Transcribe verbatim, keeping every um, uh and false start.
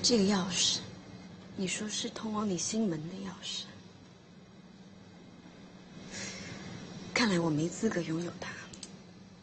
这个钥匙，你说是通往你心门的钥匙，看来我没资格拥有它。